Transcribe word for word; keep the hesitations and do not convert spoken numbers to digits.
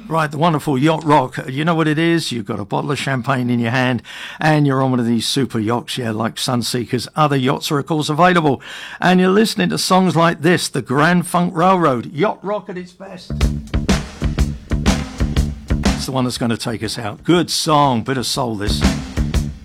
Right, the wonderful Yacht Rock. You know what it is? You've got a bottle of champagne in your hand and you're on one of these super yachts, yeah, like Sunseeker's. Other yachts are, of course, available. And you're listening to songs like this, the Grand Funk Railroad. Yacht Rock at its best. It's the one that's going to take us out. Good song, bit of soul this.